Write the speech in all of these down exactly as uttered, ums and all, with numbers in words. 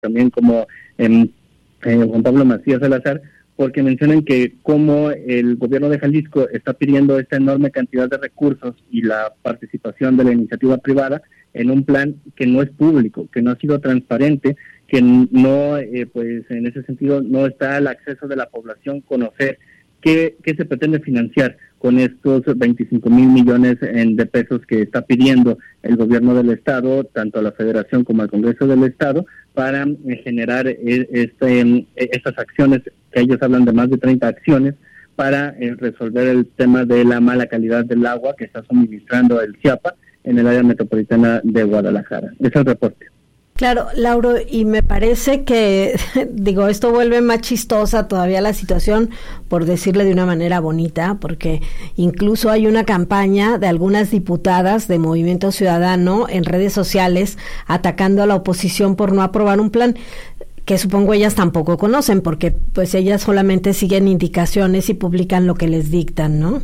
también como eh, eh, Juan Pablo Macías Salazar, porque mencionan que como el gobierno de Jalisco está pidiendo esta enorme cantidad de recursos y la participación de la iniciativa privada en un plan que no es público, que no ha sido transparente, que no, eh, pues en ese sentido no está al acceso de la población conocer qué, qué se pretende financiar con estos veinticinco mil millones de pesos que está pidiendo el gobierno del estado, tanto a la federación como al Congreso del estado, para eh, generar eh, este, estas acciones, que ellos hablan de más de treinta acciones, para eh, resolver el tema de la mala calidad del agua que está suministrando el Chiapa en el área metropolitana de Guadalajara. Ese es el reporte. Claro, Lauro, y me parece que, digo, esto vuelve más chistosa todavía la situación, por decirle de una manera bonita, porque incluso hay una campaña de algunas diputadas de Movimiento Ciudadano en redes sociales atacando a la oposición por no aprobar un plan que supongo ellas tampoco conocen, porque pues ellas solamente siguen indicaciones y publican lo que les dictan, ¿no?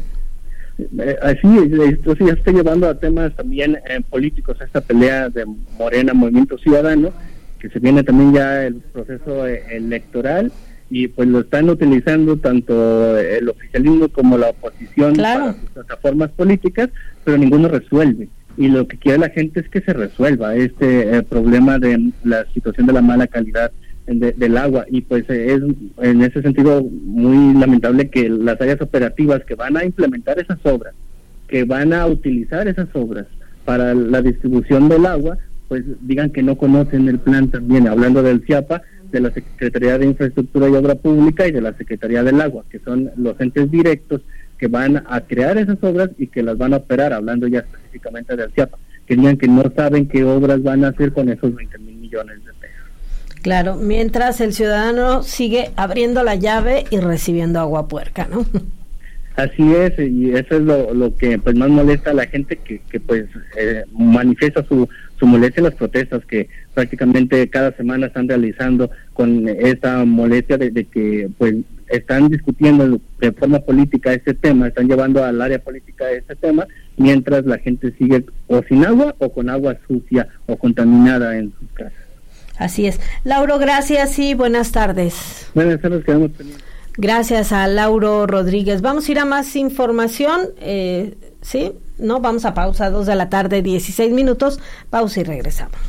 Así, esto sí está llevando a temas también eh, políticos, esta pelea de Morena, Movimiento Ciudadano, que se viene también ya el proceso eh, electoral, y pues lo están utilizando tanto el oficialismo como la oposición, claro, para sus plataformas políticas, pero ninguno resuelve. Y lo que quiere la gente es que se resuelva este eh, problema de la situación de la mala calidad De, del agua, y pues es en ese sentido muy lamentable que las áreas operativas que van a implementar esas obras, que van a utilizar esas obras para la distribución del agua, pues digan que no conocen el plan también, hablando del Chiapa, de la Secretaría de Infraestructura y Obra Pública y de la Secretaría del Agua, que son los entes directos que van a crear esas obras y que las van a operar, hablando ya específicamente del Chiapa, que digan que no saben qué obras van a hacer con esos veinte mil millones de pesos. Claro, mientras el ciudadano sigue abriendo la llave y recibiendo agua puerca, ¿no? Así es, y eso es lo, lo que pues más molesta a la gente, que, que pues eh, manifiesta su, su molestia en las protestas que prácticamente cada semana están realizando, con esta molestia de, de que pues están discutiendo de forma política este tema, están llevando al área política este tema, mientras la gente sigue o sin agua o con agua sucia o contaminada en sus casas. Así es. Lauro, gracias y buenas tardes. Buenas tardes, quedamos pendientes. Gracias a Lauro Rodríguez. Vamos a ir a más información, eh, ¿sí? No, vamos a pausa, dos de la tarde, dieciséis minutos, pausa y regresamos.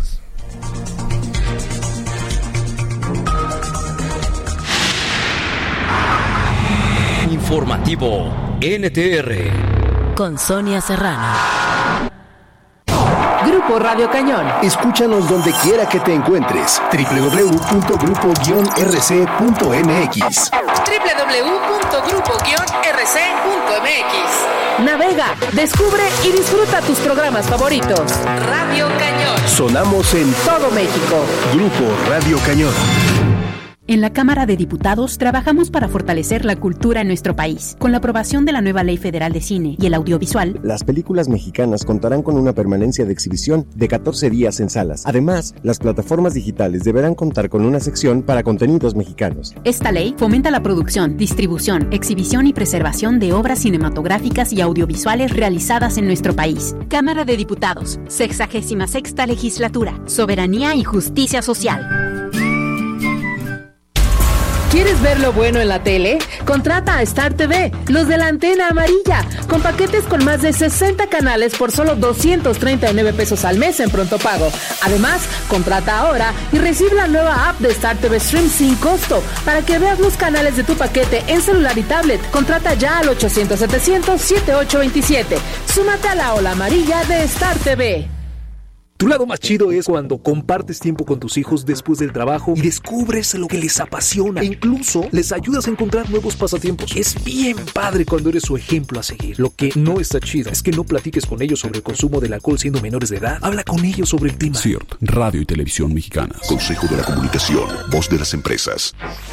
Informativo N T R con Sonia Serrano. Grupo Radio Cañón. Escúchanos donde quiera que te encuentres. doble u doble u doble u punto grupo guion r c punto m x. doble u doble u doble u punto grupo guion r c punto m x. Navega, descubre y disfruta tus programas favoritos. Radio Cañón. Sonamos en todo México. Grupo Radio Cañón. En la Cámara de Diputados trabajamos para fortalecer la cultura en nuestro país. Con la aprobación de la nueva Ley Federal de Cine y el Audiovisual, las películas mexicanas contarán con una permanencia de exhibición de catorce días en salas. Además, las plataformas digitales deberán contar con una sección para contenidos mexicanos. Esta ley fomenta la producción, distribución, exhibición y preservación de obras cinematográficas y audiovisuales realizadas en nuestro país. Cámara de Diputados, sexagésima sexta Legislatura, Soberanía y Justicia Social. ¿Quieres ver lo bueno en la tele? Contrata a Star T V, los de la antena amarilla, con paquetes con más de sesenta canales por solo doscientos treinta y nueve pesos al mes en pronto pago. Además, contrata ahora y recibe la nueva app de Star T V Stream sin costo para que veas los canales de tu paquete en celular y tablet. Contrata ya al ochocientos setecientos setenta y ocho veintisiete. Súmate a la ola amarilla de Star T V. Tu lado más chido es cuando compartes tiempo con tus hijos después del trabajo y descubres lo que les apasiona e incluso les ayudas a encontrar nuevos pasatiempos. Es bien padre cuando eres su ejemplo a seguir. Lo que no está chido es que no platiques con ellos sobre el consumo del alcohol siendo menores de edad. Habla con ellos sobre el tema. C I R T, Radio y Televisión Mexicanas. Consejo de la Comunicación, voz de las empresas.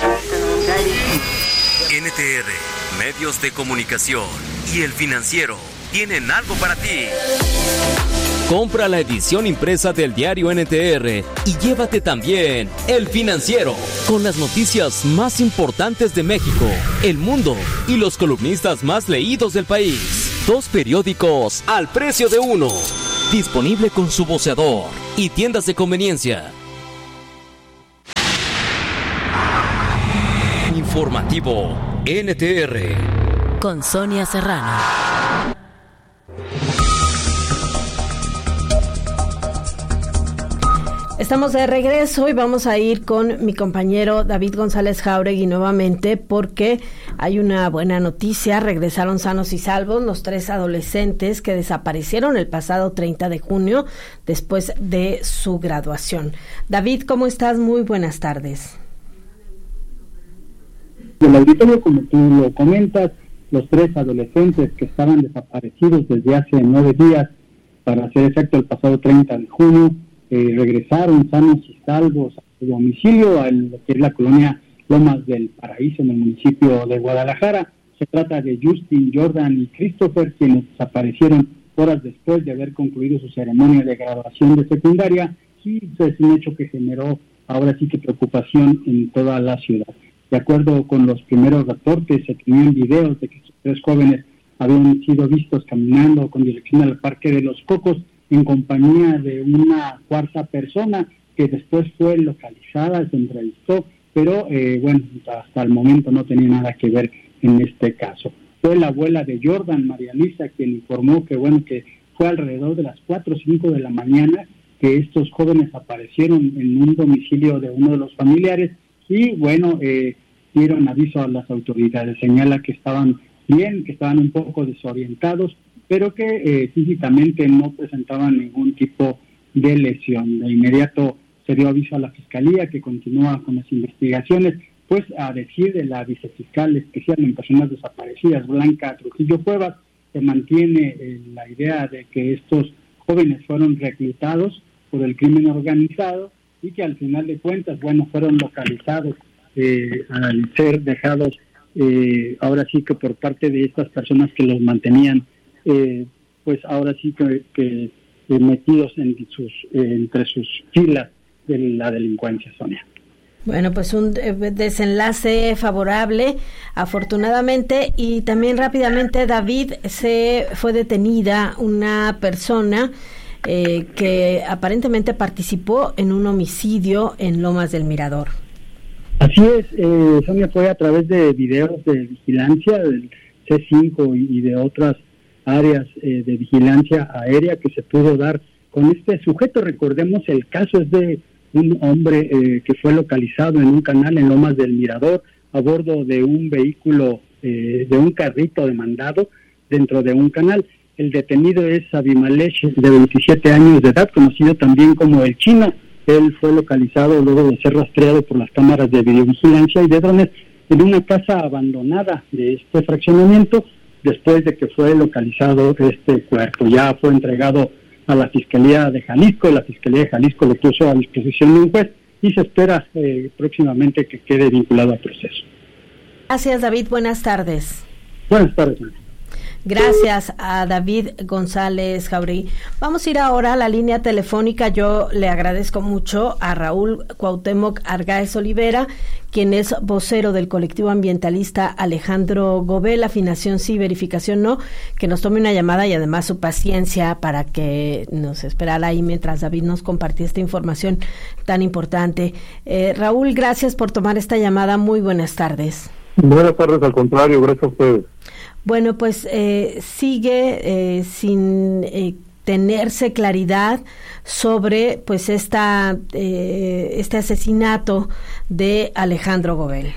N T R, Medios de Comunicación y El Financiero tienen algo para ti. Compra la edición impresa del diario N T R y llévate también El Financiero, con las noticias más importantes de México, el mundo y los columnistas más leídos del país. Dos periódicos al precio de uno. Disponible con su voceador y tiendas de conveniencia. Informativo N T R con Sonia Serrano. Estamos de regreso y vamos a ir con mi compañero David González Jáuregui nuevamente porque hay una buena noticia. Regresaron sanos y salvos los tres adolescentes que desaparecieron el pasado treinta de junio después de su graduación. David, ¿cómo estás? Muy buenas tardes. El auditorio, como tú lo comentas, los tres adolescentes que estaban desaparecidos desde hace nueve días, para ser exacto el pasado treinta de junio, Eh, regresaron sanos y salvos a su domicilio, a lo que es la colonia Lomas del Paraíso, en el municipio de Guadalajara. Se trata de Justin, Jordan y Christopher, quienes desaparecieron horas después de haber concluido su ceremonia de graduación de secundaria, y es un hecho que generó ahora sí que preocupación en toda la ciudad. De acuerdo con los primeros reportes, se tenían videos de que estos tres jóvenes habían sido vistos caminando con dirección al Parque de los Cocos, en compañía de una cuarta persona que después fue localizada, se entrevistó, pero eh, bueno, hasta el momento no tenía nada que ver en este caso. Fue la abuela de Jordan, María Luisa, quien informó que bueno, que fue alrededor de las cuatro o cinco de la mañana que estos jóvenes aparecieron en un domicilio de uno de los familiares y bueno, eh, dieron aviso a las autoridades. Señala que estaban bien, que estaban un poco desorientados, pero que eh, físicamente no presentaban ningún tipo de lesión. De inmediato se dio aviso a la Fiscalía, que continúa con las investigaciones, pues a decir de la vicefiscal especial en personas desaparecidas, Blanca Trujillo Cuevas, se mantiene eh, la idea de que estos jóvenes fueron reclutados por el crimen organizado y que al final de cuentas, bueno, fueron localizados eh, al ser dejados, eh, ahora sí que por parte de estas personas que los mantenían Eh, pues ahora sí que, que eh, metidos en sus eh, entre sus filas de la delincuencia, Sonia. Bueno, pues un eh, desenlace favorable, afortunadamente, y también rápidamente, David, se fue detenida una persona eh, que aparentemente participó en un homicidio en Lomas del Mirador. Así es, eh, Sonia, fue a través de videos de vigilancia del C cinco y, y de otras áreas eh, de vigilancia aérea que se pudo dar con este sujeto. Recordemos, el caso es de un hombre eh, que fue localizado en un canal en Lomas del Mirador a bordo de un vehículo, eh, de un carrito de mandado dentro de un canal. El detenido es Abimelech, de veintisiete años de edad, conocido también como el Chino. Él fue localizado luego de ser rastreado por las cámaras de videovigilancia y de drones en una casa abandonada de este fraccionamiento, después de que fue localizado este cuerpo. Ya fue entregado a la Fiscalía de Jalisco, la Fiscalía de Jalisco lo puso a disposición de un juez y se espera eh, próximamente que quede vinculado al proceso. Gracias, David, buenas tardes. Buenas tardes. Gracias a David González Jáuregui. Vamos a ir ahora a la línea telefónica. Yo le agradezco mucho a Raúl Cuauhtémoc Argáez Olivera, quien es vocero del colectivo ambientalista Alejandro Gobel, Afinación sí, verificación no, que nos tome una llamada y además su paciencia para que nos esperara ahí mientras David nos compartía esta información tan importante. Eh, Raúl, gracias por tomar esta llamada. Muy buenas tardes. Buenas tardes, al contrario, gracias a ustedes. Bueno, pues eh, sigue eh, sin eh, tenerse claridad sobre pues esta eh, este asesinato de Alejandro Gobel.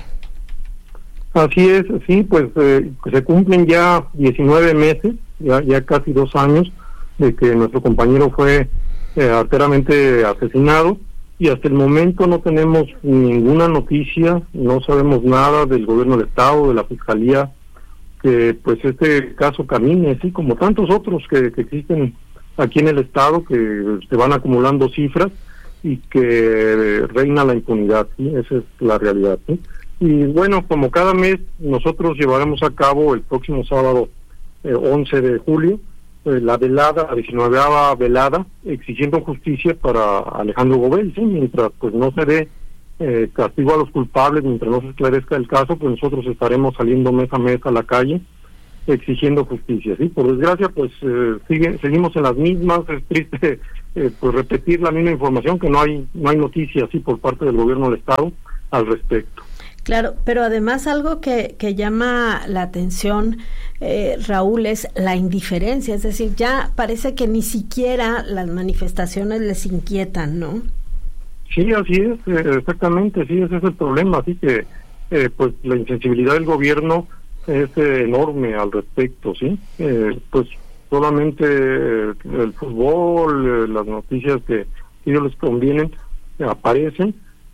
Así es, sí, pues eh, se cumplen ya diecinueve meses, ya, ya casi dos años de que nuestro compañero fue eh, arteramente asesinado y hasta el momento no tenemos ninguna noticia, no sabemos nada del gobierno del estado, de la fiscalía, que pues este caso camine, así como tantos otros que, que existen aquí en el estado, que se van acumulando cifras y que reina la impunidad, ¿sí? Esa es la realidad, ¿sí? Y bueno, como cada mes nosotros llevaremos a cabo el próximo sábado eh, once de julio eh, la velada, la diecinueveava velada, exigiendo justicia para Alejandro Gobel, ¿sí? Mientras pues no se dé Eh, castigo a los culpables, mientras no se esclarezca el caso, pues nosotros estaremos saliendo mes a mes a la calle exigiendo justicia, ¿sí? Por desgracia, pues eh, sigue, seguimos en las mismas. Es triste eh, pues repetir la misma información, que no hay no hay noticias así por parte del gobierno del estado al respecto. Claro, pero además algo que, que llama la atención, eh, Raúl, es la indiferencia, es decir, ya parece que ni siquiera las manifestaciones les inquietan, ¿no? Sí, así es, exactamente, sí, ese es el problema, así que eh, pues la insensibilidad del gobierno es eh, enorme al respecto, ¿sí? Eh, pues solamente eh, el fútbol, eh, las noticias que a ellos les convienen, eh, aparecen,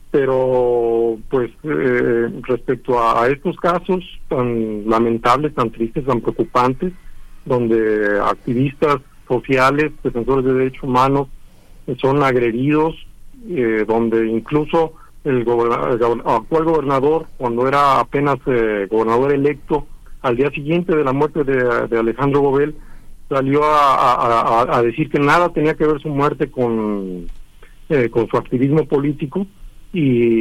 pero pues eh, respecto a, a estos casos tan lamentables, tan tristes, tan preocupantes, donde activistas sociales, defensores de derechos humanos, eh, son agredidos, eh, donde incluso el, goberna- el actual gobernador, cuando era apenas eh, gobernador electo, al día siguiente de la muerte de, de Alejandro Gobel, salió a, a, a, a decir que nada tenía que ver su muerte con, eh, con su activismo político. Y,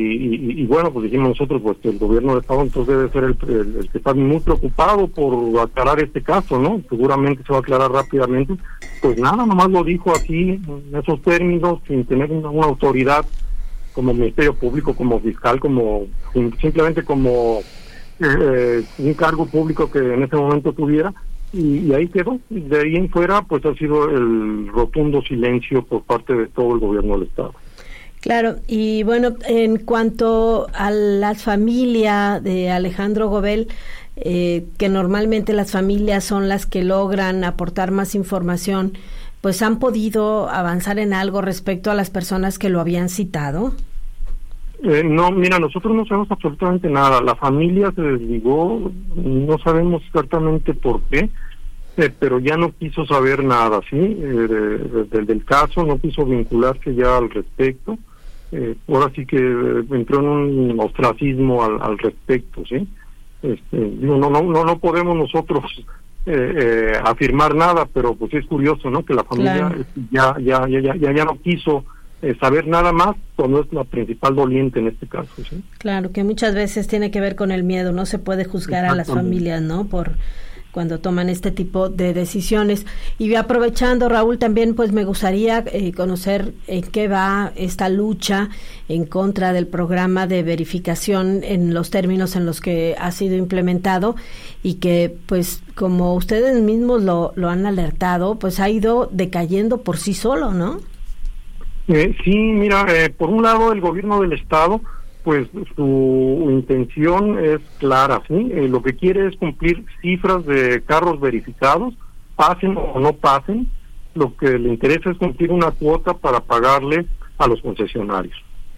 y, y bueno, pues dijimos nosotros, pues que el gobierno de Estado entonces debe ser el, el, el que está muy preocupado por aclarar este caso, ¿no? Seguramente se va a aclarar rápidamente. Pues nada, nomás lo dijo así, en esos términos, sin tener una, una autoridad como Ministerio Público, como fiscal, como simplemente como eh, un cargo público que en ese momento tuviera, y, y ahí quedó. Y de ahí en fuera, pues ha sido el rotundo silencio por parte de todo el gobierno del Estado. Claro, y bueno, en cuanto a la familia de Alejandro Gobel, eh, que normalmente las familias son las que logran aportar más información, pues ¿han podido avanzar en algo respecto a las personas que lo habían citado? Eh, no, mira, nosotros no sabemos absolutamente nada. La familia se desligó, no sabemos exactamente por qué, eh, pero ya no quiso saber nada, ¿sí? Eh, de, de, de, del caso, no quiso vincularse ya al respecto. Eh, ahora sí que eh, entró en un ostracismo al, al respecto, ¿sí? Este, digo, no, no, no, no podemos nosotros eh, eh, afirmar nada, pero pues es curioso, ¿no? Que la familia claro. ya, ya, ya, ya, ya no quiso eh, saber nada más, cuando es la principal doliente en este caso, ¿sí? Claro, que muchas veces tiene que ver con el miedo, no se puede juzgar a las familias, ¿no? Por cuando toman este tipo de decisiones. Y aprovechando, Raúl, también pues me gustaría eh, conocer en qué va esta lucha en contra del programa de verificación en los términos en los que ha sido implementado y que pues como ustedes mismos lo, lo han alertado, pues ha ido decayendo por sí solo, ¿no? Eh, sí, mira, eh, por un lado el gobierno del Estado, pues su intención es clara, ¿sí? Eh, lo que quiere es cumplir cifras de carros verificados, pasen o no pasen. Lo que le interesa es cumplir una cuota para pagarle a los concesionarios.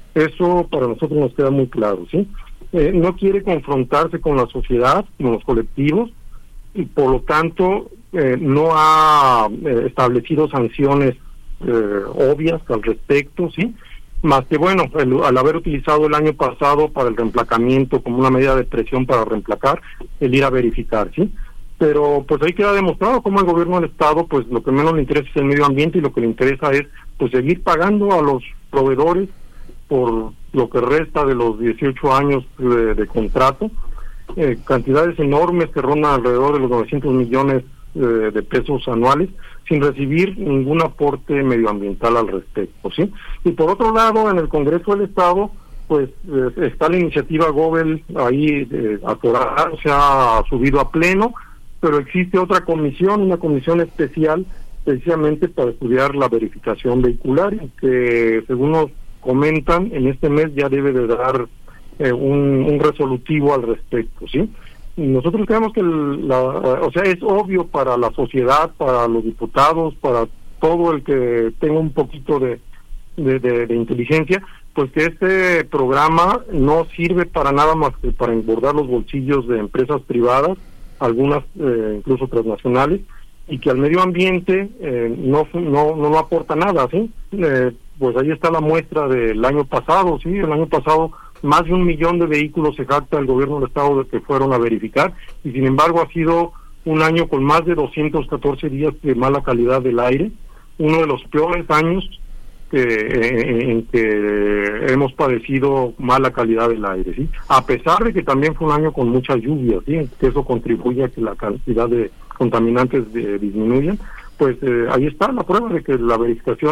Eso para nosotros nos queda muy claro, ¿sí? Eh, no quiere confrontarse con la sociedad, con los colectivos, y por lo tanto eh, no ha eh, establecido sanciones eh, obvias al respecto, ¿sí? Más que bueno, el, al haber utilizado el año pasado para el reemplacamiento como una medida de presión para reemplacar, el ir a verificar, ¿sí? Pero pues ahí queda demostrado cómo el gobierno del Estado, pues lo que menos le interesa es el medio ambiente y lo que le interesa es pues seguir pagando a los proveedores por lo que resta de los dieciocho años de, de contrato, eh, cantidades enormes que rondan alrededor de los novecientos millones de, de pesos anuales, sin recibir ningún aporte medioambiental al respecto, ¿sí? Y por otro lado, en el Congreso del Estado, pues eh, está la iniciativa Gobel ahí eh, atorada, se ha subido a pleno, pero existe otra comisión, una comisión especial, precisamente para estudiar la verificación vehicular, y que según nos comentan, en este mes ya debe de dar eh, un, un resolutivo al respecto, ¿sí? Nosotros creemos que el, la, o sea, es obvio para la sociedad, para los diputados, para todo el que tenga un poquito de, de, de, de inteligencia, pues que este programa no sirve para nada más que para engordar los bolsillos de empresas privadas, algunas eh, incluso transnacionales, y que al medio ambiente eh, no, no no no aporta nada, ¿sí? Eh, pues ahí está la muestra del año pasado, ¿sí? El año pasado más de un millón de vehículos se jacta el gobierno del Estado de que fueron a verificar, y sin embargo ha sido un año con más de doscientos catorce días de mala calidad del aire, uno de los peores años que, eh, en que hemos padecido mala calidad del aire, ¿sí? A pesar de que también fue un año con mucha lluvia, ¿sí? Que eso contribuye a que la cantidad de contaminantes de, disminuyan, pues eh, ahí está la prueba de que la verificación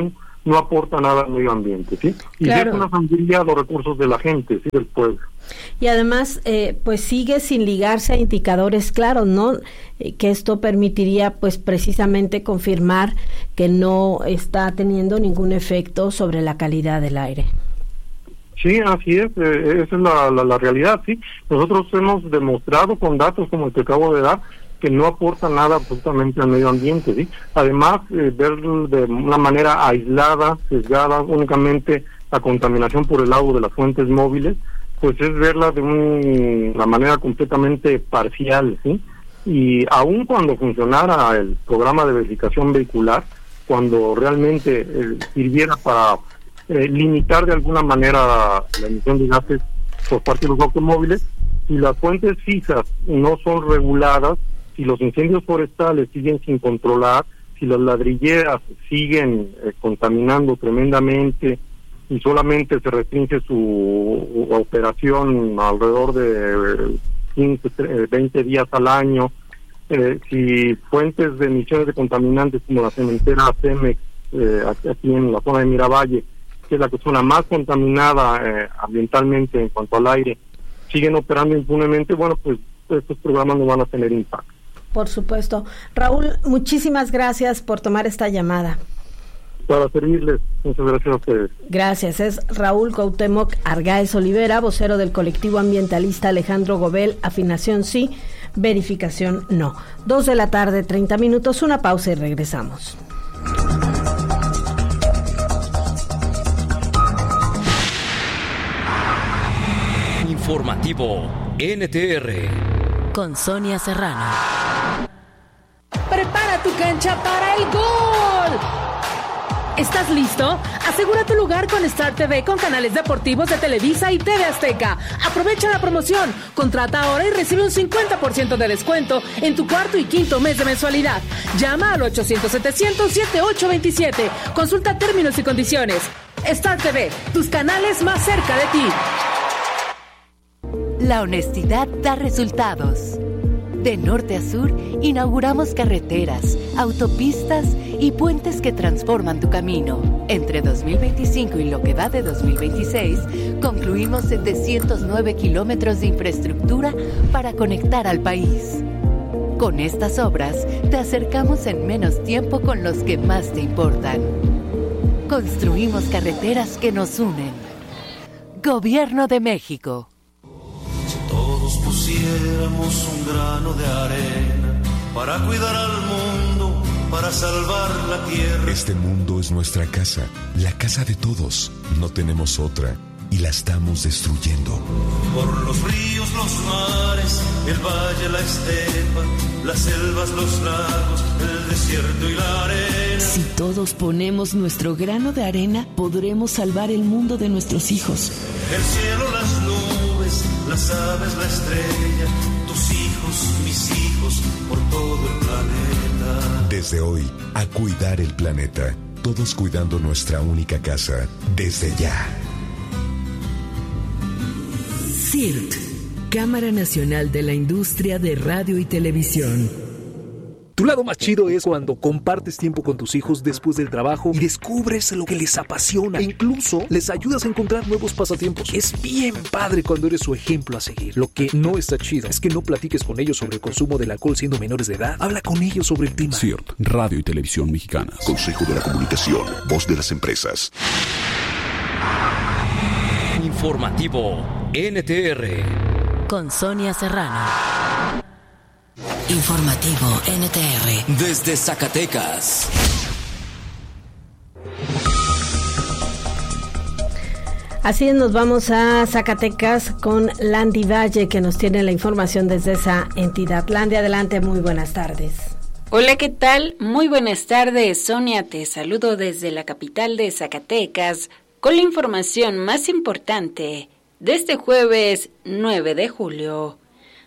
no aporta nada al medio ambiente, ¿sí? Y claro. es una familia a los recursos de la gente, ¿sí? Del pueblo. Y además, eh, pues sigue sin ligarse a indicadores claros, ¿no? Eh, que esto permitiría, pues precisamente confirmar que no está teniendo ningún efecto sobre la calidad del aire. Sí, así es, eh, esa es la, la, la realidad, sí. Nosotros hemos demostrado con datos como el que acabo de dar que no aporta nada absolutamente al medio ambiente, ¿sí? Además, eh, ver de una manera aislada, sesgada, únicamente la contaminación por el agua de las fuentes móviles, pues es verla de un, una manera completamente parcial, ¿sí? Y aun cuando funcionara el programa de verificación vehicular, cuando realmente eh, sirviera para eh, limitar de alguna manera la emisión de gases por parte de los automóviles, si las fuentes fijas no son reguladas, si los incendios forestales siguen sin controlar, si las ladrilleras siguen eh, contaminando tremendamente y solamente se restringe su operación alrededor de quince, veinte días al año, eh, si fuentes de emisiones de contaminantes como la cementera Cemex, eh, aquí en la zona de Miravalle, que es la zona más contaminada eh, ambientalmente en cuanto al aire, siguen operando impunemente, bueno, pues estos programas no van a tener impacto. Por supuesto. Raúl, muchísimas gracias por tomar esta llamada. Para servirles, muchas gracias a ustedes. Gracias. Es Raúl Cuauhtémoc Argáez Olivera, vocero del colectivo ambientalista Alejandro Gobel. Afinación sí, verificación no. Dos de la tarde, treinta minutos, una pausa y regresamos. Informativo N T R con Sonia Serrano. Prepara tu cancha para el gol. ¿Estás listo? Asegura tu lugar con Star T V con canales deportivos de Televisa y T V Azteca. Aprovecha la promoción. Contrata ahora y recibe un cincuenta por ciento de descuento en tu cuarto y quinto mes de mensualidad. Llama al ochocientos, setecientos, setenta y ocho veintisiete. Consulta términos y condiciones. Star T V, tus canales más cerca de ti. La honestidad da resultados. De norte a sur, inauguramos carreteras, autopistas y puentes que transforman tu camino. Entre dos mil veinticinco y lo que va de dos mil veintiséis, concluimos setecientos nueve kilómetros de infraestructura para conectar al país. Con estas obras, te acercamos en menos tiempo con los que más te importan. Construimos carreteras que nos unen. Gobierno de México. Todos pusiéramos un grano de arena para cuidar al mundo, para salvar la tierra. Este mundo es nuestra casa, la casa de todos. No tenemos otra y la estamos destruyendo. Por los ríos, los mares, el valle, la estepa, las selvas, los lagos, el desierto y la arena. Si todos ponemos nuestro grano de arena, podremos salvar el mundo de nuestros hijos. El cielo, las nubes, las aves, la estrella, tus hijos, mis hijos, por todo el planeta. Desde hoy, a cuidar el planeta. Todos cuidando nuestra única casa. Desde ya. C I R T, Cámara Nacional de la Industria de Radio y Televisión. Tu lado más chido es cuando compartes tiempo con tus hijos después del trabajo y descubres lo que les apasiona e incluso les ayudas a encontrar nuevos pasatiempos. Es bien padre cuando eres su ejemplo a seguir. Lo que no está chido es que no platiques con ellos sobre el consumo del alcohol siendo menores de edad. Habla con ellos sobre el tema. C I R T, Radio y Televisión Mexicanas. Consejo de la Comunicación, voz de las empresas. Informativo N T R con Sonia Serrano. Informativo N T R desde Zacatecas. Así es, nos vamos a Zacatecas con Landy Valle, que nos tiene la información desde esa entidad. Landy, adelante, muy buenas tardes. Hola, ¿qué tal? Muy buenas tardes, Sonia, te saludo desde la capital de Zacatecas con la información más importante de este jueves nueve de julio.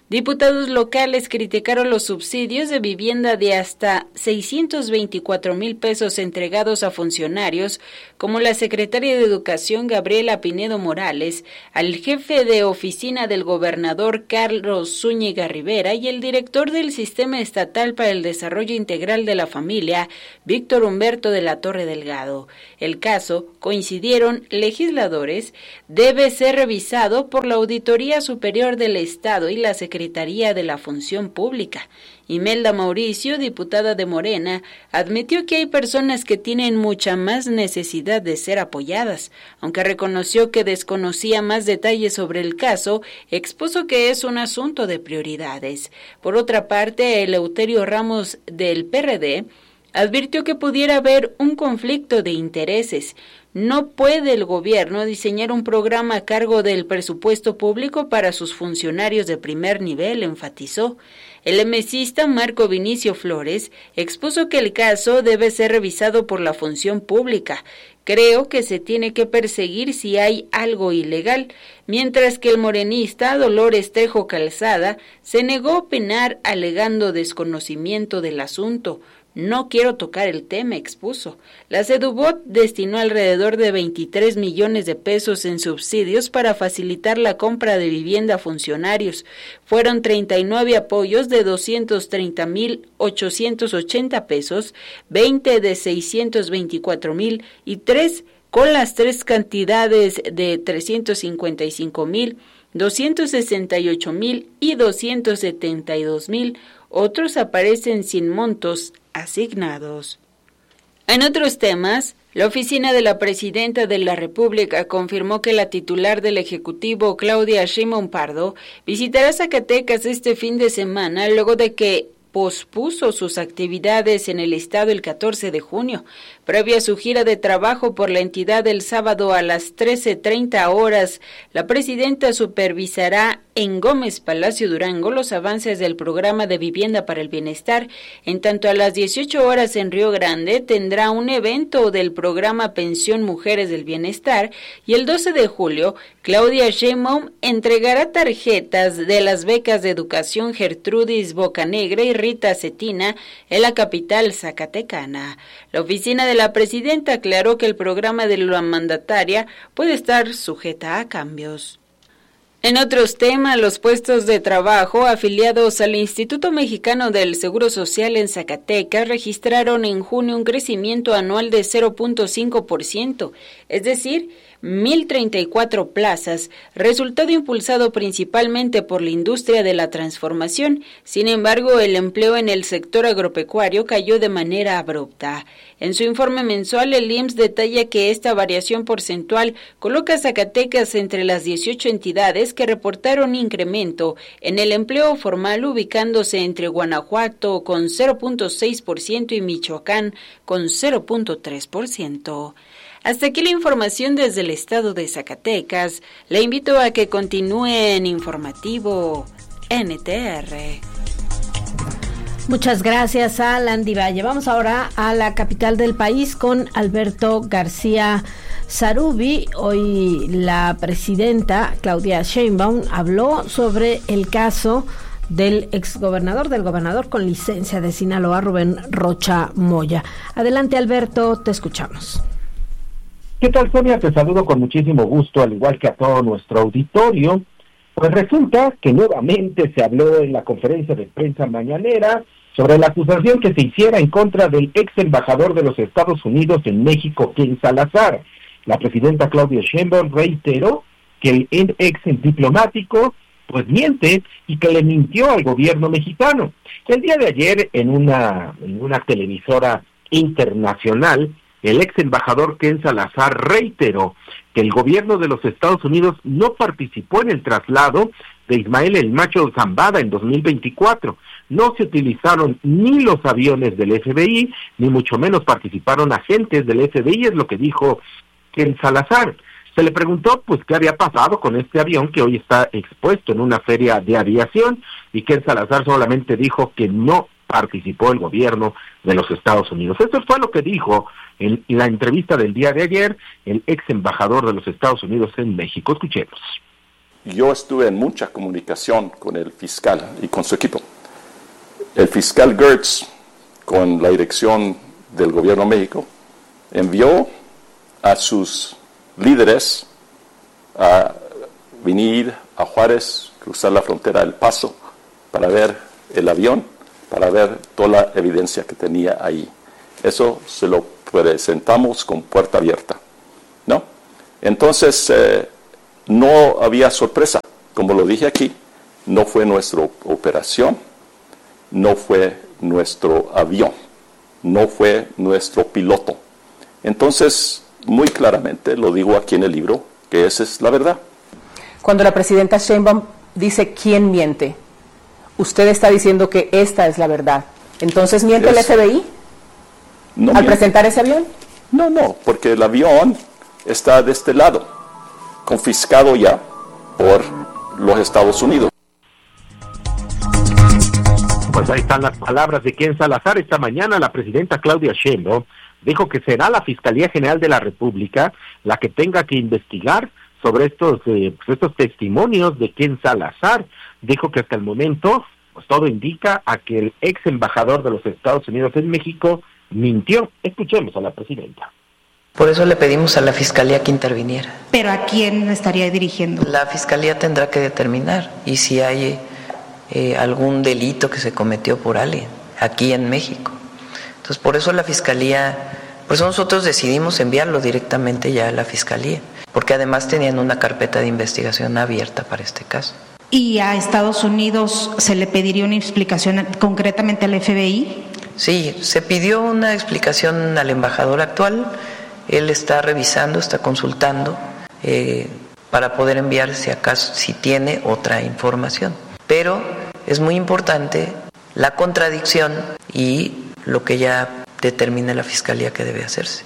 Diputados locales criticaron los subsidios de vivienda de hasta seiscientos veinticuatro mil pesos entregados a funcionarios como la secretaria de Educación Gabriela Pinedo Morales, al jefe de oficina del gobernador Carlos Zúñiga Rivera y el director del Sistema Estatal para el Desarrollo Integral de la Familia, Víctor Humberto de la Torre Delgado. El caso, coincidieron legisladores, debe ser revisado por la Auditoría Superior del Estado y la Secretaría Secretaría de la Función Pública. Imelda Mauricio, diputada de Morena, admitió que hay personas que tienen mucha más necesidad de ser apoyadas. Aunque reconoció que desconocía más detalles sobre el caso, expuso que es un asunto de prioridades. Por otra parte, Eleuterio Ramos del P R D advirtió que pudiera haber un conflicto de intereses. No puede el gobierno diseñar un programa a cargo del presupuesto público para sus funcionarios de primer nivel, enfatizó. El emesista Marco Vinicio Flores expuso que el caso debe ser revisado por la función pública. Creo que se tiene que perseguir si hay algo ilegal, mientras que el morenista Dolores Trejo Calzada se negó a opinar alegando desconocimiento del asunto. No quiero tocar el tema, expuso. La Sedubot destinó alrededor de veintitrés millones de pesos en subsidios para facilitar la compra de vivienda a funcionarios. Fueron treinta y nueve apoyos de doscientos treinta mil ochocientos ochenta pesos, veinte de seiscientos veinticuatro mil y tres con las tres cantidades de trescientos cincuenta y cinco mil, doscientos sesenta y ocho mil y doscientos setenta y dos mil. Otros aparecen sin montos asignados. En otros temas, la oficina de la Presidenta de la República confirmó que la titular del Ejecutivo, Claudia Sheinbaum Pardo, visitará Zacatecas este fin de semana luego de que pospuso sus actividades en el estado el catorce de junio. Previo a su gira de trabajo por la entidad el sábado a las trece treinta horas, la presidenta supervisará en Gómez Palacio Durango los avances del programa de vivienda para el bienestar. En tanto, a las dieciocho horas en Río Grande tendrá un evento del programa Pensión Mujeres del Bienestar y el doce de julio Claudia Sheinbaum entregará tarjetas de las becas de educación Gertrudis Bocanegra y Rita Cetina en la capital zacatecana. La oficina de la presidenta aclaró que el programa de la mandataria puede estar sujeta a cambios. En otros temas, los puestos de trabajo afiliados al Instituto Mexicano del Seguro Social en Zacatecas registraron en junio un crecimiento anual de cero punto cinco por ciento, es decir, mil treinta y cuatro plazas, resultado impulsado principalmente por la industria de la transformación. Sin embargo, el empleo en el sector agropecuario cayó de manera abrupta. En su informe mensual, el I M S S detalla que esta variación porcentual coloca a Zacatecas entre las dieciocho entidades que reportaron incremento en el empleo formal, ubicándose entre Guanajuato con cero punto seis por ciento y Michoacán con cero punto tres por ciento. Hasta aquí la información desde el estado de Zacatecas. Le invito a que continúe en Informativo N T R. Muchas gracias a Landy Valle. Vamos ahora a la capital del país con Alberto García Zarubi. Hoy la presidenta Claudia Sheinbaum habló sobre el caso del exgobernador, del gobernador con licencia de Sinaloa, Rubén Rocha Moya. Adelante, Alberto, te escuchamos. ¿Qué tal, Sonia? Te saludo con muchísimo gusto, al igual que a todo nuestro auditorio. Pues resulta que nuevamente se habló en la conferencia de prensa mañanera sobre la acusación que se hiciera en contra del ex embajador de los Estados Unidos en México, Ken Salazar. La presidenta Claudia Sheinbaum reiteró que el ex diplomático pues miente y que le mintió al gobierno mexicano. El día de ayer, en una, en una televisora internacional, el ex embajador Ken Salazar reiteró que el gobierno de los Estados Unidos no participó en el traslado de Ismael El Macho Zambada en dos mil veinticuatro. No se utilizaron ni los aviones del F B I, ni mucho menos participaron agentes del F B I, es lo que dijo Ken Salazar. Se le preguntó pues qué había pasado con este avión que hoy está expuesto en una feria de aviación, y Ken Salazar solamente dijo que no participó el gobierno de los Estados Unidos. Esto fue lo que dijo en la entrevista del día de ayer el ex embajador de los Estados Unidos en México. Escuchemos. yo estuve en mucha comunicación con el fiscal y con su equipo. El fiscal Gertz, con la dirección del Gobierno de México, envió a sus líderes a venir a Juárez, cruzar la frontera del Paso, para ver el avión, para ver toda la evidencia que tenía ahí. Eso se lo presentamos con puerta abierta, ¿no? Entonces, eh, no había sorpresa. Como lo dije aquí, no fue nuestra operación, no fue nuestro avión, no fue nuestro piloto. Entonces, muy claramente lo digo aquí en el libro, que esa es la verdad. Cuando la presidenta Sheinbaum dice quién miente, usted está diciendo que esta es la verdad. Entonces, ¿miente es, el F B I no al miente. presentar ese avión? No, no, porque el avión está de este lado, confiscado ya por los Estados Unidos. Pues ahí están las palabras de Ken Salazar. Esta mañana la presidenta Claudia Sheinbaum dijo que será la Fiscalía General de la República la que tenga que investigar sobre estos eh, pues estos testimonios de Ken Salazar. Dijo que hasta el momento pues todo indica a que el ex embajador de los Estados Unidos en México mintió. Escuchemos a la presidenta. Por eso le pedimos a la Fiscalía que interviniera. ¿Pero a quién estaría dirigiendo? La Fiscalía tendrá que determinar y si hay eh, algún delito que se cometió por alguien aquí en México. Entonces, por eso la Fiscalía, por eso nosotros decidimos enviarlo directamente ya a la Fiscalía, porque además tenían una carpeta de investigación abierta para este caso. ¿Y a Estados Unidos se le pediría una explicación concretamente al F B I? Sí, se pidió una explicación al embajador actual. Él está revisando, está consultando eh, para poder enviar si acaso, si tiene otra información. Pero es muy importante la contradicción y lo que ya determine la Fiscalía que debe hacerse.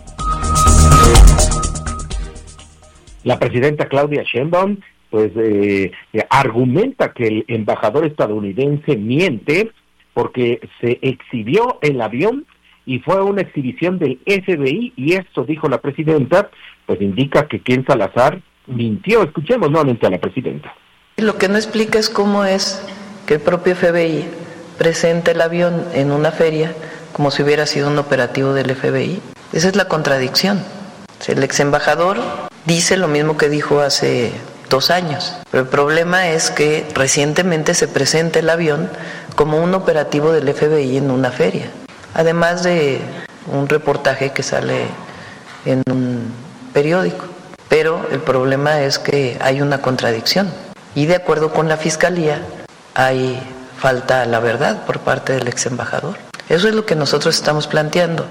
La presidenta Claudia Sheinbaum pues eh, argumenta que el embajador estadounidense miente porque se exhibió el avión y fue una exhibición del F B I, y esto, dijo la presidenta, pues indica que Ken Salazar mintió. Escuchemos nuevamente a la presidenta. Lo que no explica es cómo es que el propio F B I presenta el avión en una feria como si hubiera sido un operativo del F B I. Esa es la contradicción. El ex embajador dice lo mismo que dijo hace dos años, pero el problema es que recientemente se presenta el avión como un operativo del F B I en una feria, además de un reportaje que sale en un periódico. Pero el problema es que hay una contradicción y de acuerdo con la Fiscalía hay falta a la verdad por parte del ex embajador. Eso es lo que nosotros estamos planteando.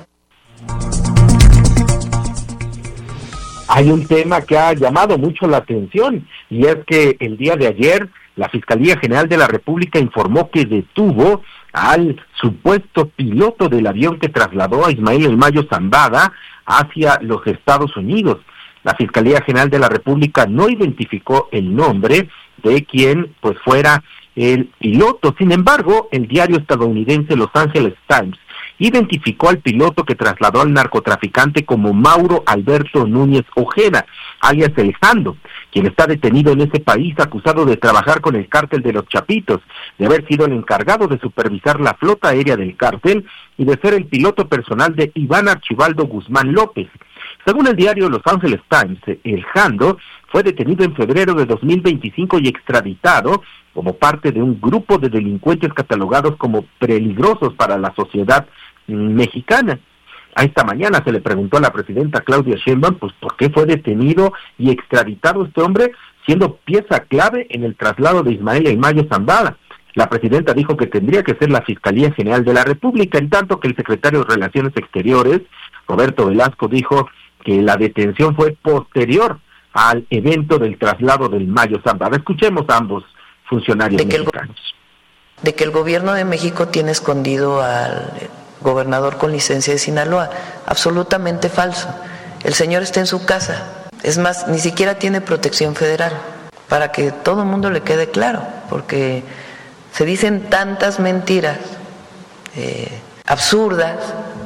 Hay un tema que ha llamado mucho la atención y es que el día de ayer la Fiscalía General de la República informó que detuvo al supuesto piloto del avión que trasladó a Ismael El Mayo Zambada hacia los Estados Unidos. La Fiscalía General de la República no identificó el nombre de quien pues fuera el piloto. Sin embargo, el diario estadounidense Los Angeles Times identificó al piloto que trasladó al narcotraficante como Mauro Alberto Núñez Ojeda, alias El Jando, quien está detenido en ese país acusado de trabajar con el cártel de los Chapitos, de haber sido el encargado de supervisar la flota aérea del cártel y de ser el piloto personal de Iván Archibaldo Guzmán López. Según el diario Los Angeles Times, El Jando fue detenido en febrero de dos mil veinticinco y extraditado como parte de un grupo de delincuentes catalogados como peligrosos para la sociedad mexicana. A esta mañana se le preguntó a la presidenta Claudia Sheinbaum pues por qué fue detenido y extraditado este hombre siendo pieza clave en el traslado de Ismael El Mayo Zambada. La presidenta dijo que tendría que ser la Fiscalía General de la República, en tanto que el secretario de Relaciones Exteriores, Roberto Velasco, dijo que la detención fue posterior al evento del traslado del Mayo Zambada. Escuchemos a ambos funcionarios de que mexicanos. El, de que el gobierno de México tiene escondido al gobernador con licencia de Sinaloa. Absolutamente falso. El señor está en su casa. Es más, ni siquiera tiene protección federal, para que todo el mundo le quede claro, porque se dicen tantas mentiras eh, absurdas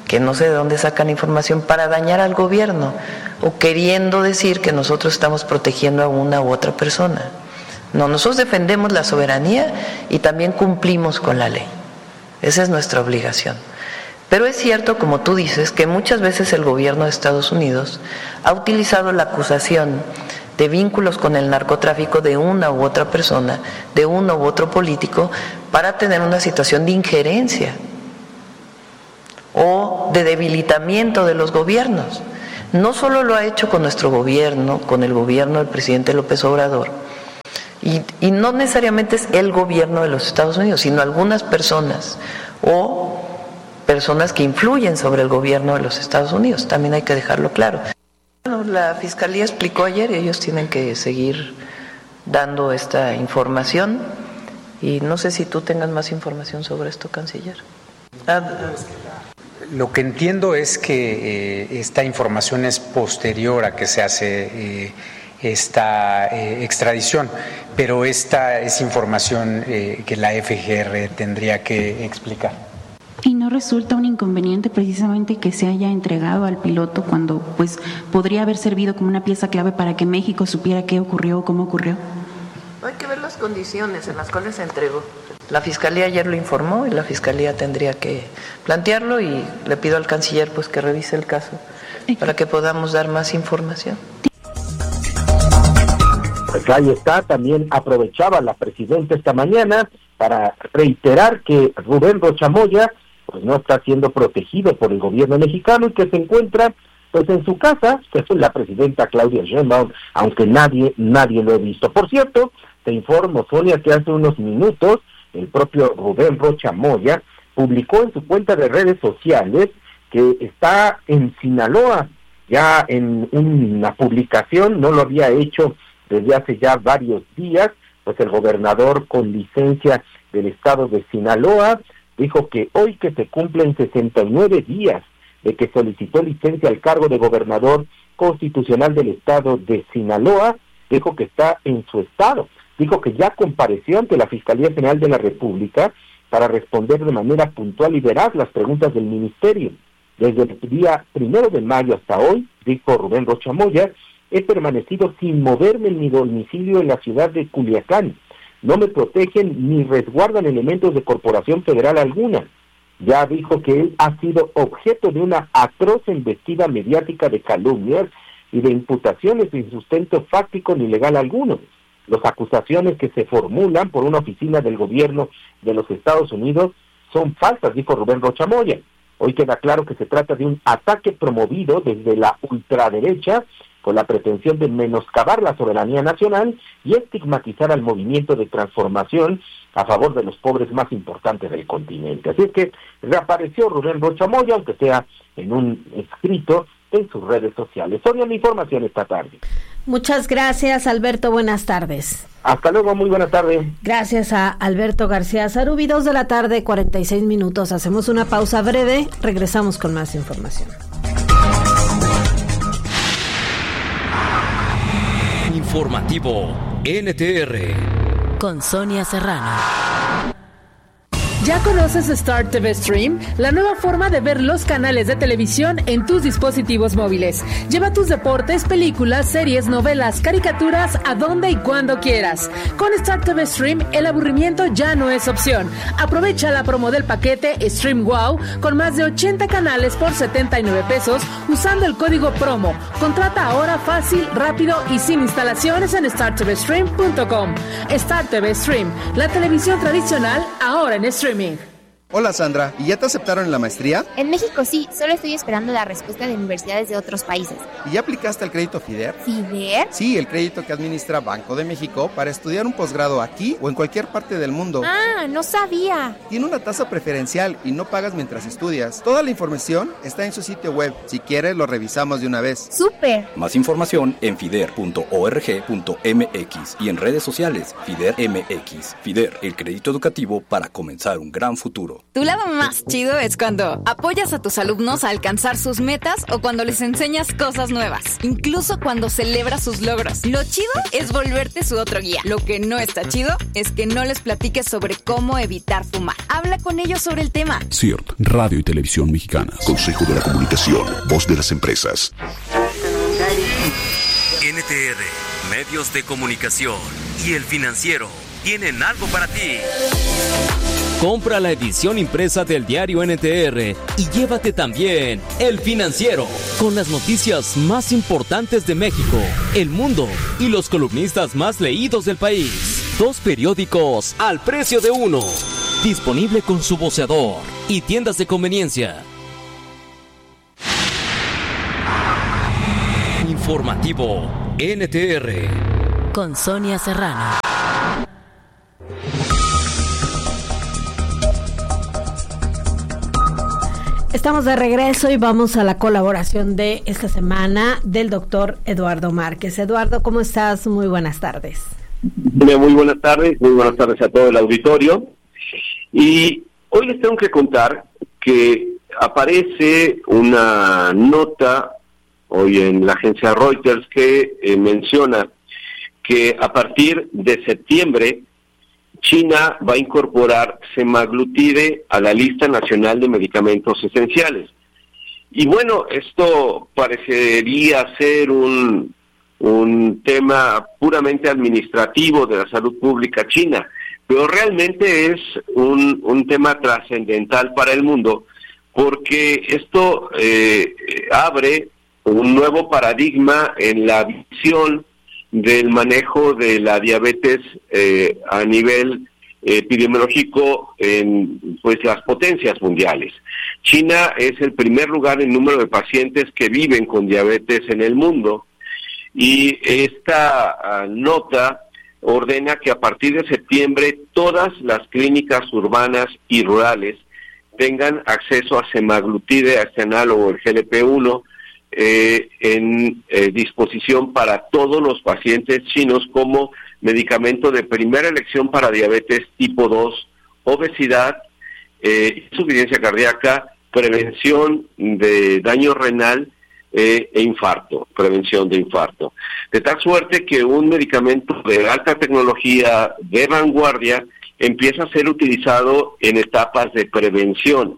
que no sé de dónde sacan información para dañar al gobierno o queriendo decir que nosotros estamos protegiendo a una u otra persona. No, nosotros defendemos la soberanía y también cumplimos con la ley. Esa es nuestra obligación. Pero es cierto, como tú dices, que muchas veces el gobierno de Estados Unidos ha utilizado la acusación de vínculos con el narcotráfico de una u otra persona, de uno u otro político, para tener una situación de injerencia o de debilitamiento de los gobiernos. No solo lo ha hecho con nuestro gobierno, con el gobierno del presidente López Obrador, y, y no necesariamente es el gobierno de los Estados Unidos, sino algunas personas o personas que influyen sobre el gobierno de los Estados Unidos, también hay que dejarlo claro. Bueno, la Fiscalía explicó ayer y ellos tienen que seguir dando esta información y no sé si tú tengas más información sobre esto, canciller. Ah, Lo que entiendo es que eh, esta información es posterior a que se hace eh, esta eh, extradición, pero esta es información eh, que la F G R tendría que explicar. ¿Y no resulta un inconveniente precisamente que se haya entregado al piloto cuando pues podría haber servido como una pieza clave para que México supiera qué ocurrió o cómo ocurrió? Hay que ver las condiciones en las cuales se entregó. La Fiscalía ayer lo informó y la Fiscalía tendría que plantearlo y le pido al canciller pues que revise el caso para que podamos dar más información. Pues ahí está, también aprovechaba la presidenta esta mañana para reiterar que Rubén Rocha Moya pues no está siendo protegido por el gobierno mexicano y que se encuentra pues en su casa, que es la presidenta Claudia Sheinbaum, aunque nadie, nadie lo ha visto. Por cierto, te informo, Sonia, que hace unos minutos el propio Rubén Rocha Moya publicó en su cuenta de redes sociales que está en Sinaloa, ya en una publicación, no lo había hecho desde hace ya varios días, pues el gobernador con licencia del estado de Sinaloa dijo que hoy que se cumplen sesenta y nueve días de que solicitó licencia al cargo de gobernador constitucional del estado de Sinaloa, dijo que está en su estado. Dijo que ya compareció ante la Fiscalía General de la República para responder de manera puntual y veraz las preguntas del ministerio. Desde el día primero de mayo hasta hoy, dijo Rubén Rocha Moya, he permanecido sin moverme en mi domicilio en la ciudad de Culiacán. No me protegen ni resguardan elementos de corporación federal alguna. Ya dijo que él ha sido objeto de una atroz embestida mediática de calumnias y de imputaciones sin sustento fáctico ni legal alguno. Las acusaciones que se formulan por una oficina del gobierno de los Estados Unidos son falsas, dijo Rubén Rocha Moya. Hoy queda claro que se trata de un ataque promovido desde la ultraderecha con la pretensión de menoscabar la soberanía nacional y estigmatizar al movimiento de transformación a favor de los pobres más importantes del continente. Así es que reapareció Rubén Rocha Moya, aunque sea en un escrito en sus redes sociales. Sonia, mi información esta tarde. Muchas gracias, Alberto. Buenas tardes. Hasta luego, muy buenas tardes. Gracias a Alberto García Zarubi. Dos de la tarde, cuarenta y seis minutos. Hacemos una pausa breve. Regresamos con más información. Informativo N T R con Sonia Serrano. ¿Ya conoces Star T V Stream? La nueva forma de ver los canales de televisión en tus dispositivos móviles. Lleva tus deportes, películas, series, novelas, caricaturas a donde y cuando quieras. Con Star T V Stream, el aburrimiento ya no es opción. Aprovecha la promo del paquete Stream Wow con más de ochenta canales por setenta y nueve pesos usando el código promo. Contrata ahora fácil, rápido y sin instalaciones en star t v stream punto com. Star T V Stream, la televisión tradicional ahora en streaming. Hola Sandra, ¿y ya te aceptaron en la maestría? En México sí, solo estoy esperando la respuesta de universidades de otros países. ¿Y ya aplicaste al crédito FIDER? ¿FIDER? Sí, el crédito que administra Banco de México para estudiar un posgrado aquí o en cualquier parte del mundo. Ah, no sabía. Tiene una tasa preferencial y no pagas mientras estudias. Toda la información está en su sitio web. Si quieres, lo revisamos de una vez. ¡Súper! Más información en fider punto org punto m x y en redes sociales FIDER M X. FIDER, el crédito educativo para comenzar un gran futuro. México. Tu lado más chido es cuando apoyas a tus alumnos a alcanzar sus metas o cuando les enseñas cosas nuevas, incluso cuando celebras sus logros. Lo chido es volverte su otro guía. Lo que no está chido es que no les platiques sobre cómo evitar fumar. Habla con ellos sobre el tema. C I R T, Radio y Televisión Mexicanas. Consejo de la Comunicación, voz de las empresas. N T R, Medios de Comunicación y El Financiero tienen algo para ti. Compra la edición impresa del diario N T R y llévate también El Financiero, con las noticias más importantes de México, el mundo y los columnistas más leídos del país. Dos periódicos al precio de uno. Disponible con su voceador y tiendas de conveniencia. Informativo N T R con Sonia Serrano. Estamos de regreso y vamos a la colaboración de esta semana del doctor Eduardo Márquez. Eduardo, ¿cómo estás? Muy buenas tardes. Muy buenas tardes, muy buenas tardes a todo el auditorio. Y hoy les tengo que contar que aparece una nota hoy en la agencia Reuters que eh, menciona que a partir de septiembre China va a incorporar semaglutide a la lista nacional de medicamentos esenciales. Y bueno, esto parecería ser un, un tema puramente administrativo de la salud pública china, pero realmente es un, un tema trascendental para el mundo, porque esto eh, abre un nuevo paradigma en la visión del manejo de la diabetes eh, a nivel epidemiológico en pues las potencias mundiales. China es el primer lugar en número de pacientes que viven con diabetes en el mundo, y esta uh, nota ordena que a partir de septiembre todas las clínicas urbanas y rurales tengan acceso a semaglutide, a este análogo, el G L P uno, Eh, en eh, disposición para todos los pacientes chinos como medicamento de primera elección para diabetes tipo dos, obesidad, eh, insuficiencia cardíaca, prevención de daño renal eh, e infarto, prevención de infarto. De tal suerte que un medicamento de alta tecnología, de vanguardia, empieza a ser utilizado en etapas de prevención.